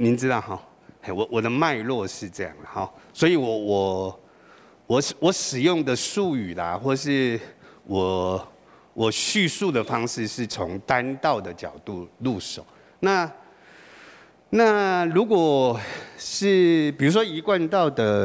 您知道哈，我的脉络是这样哈，所以我使用的术语啦，或是我叙述的方式是从丹道的角度入手。那如果是比如说一贯道的